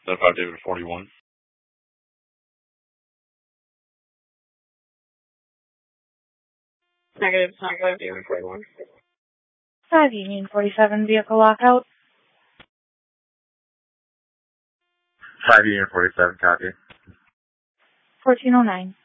That 5 David 41. Negative, it's not 5 David 41. 5 Union 47 vehicle lockout. 5 Union 47, copy. 1409.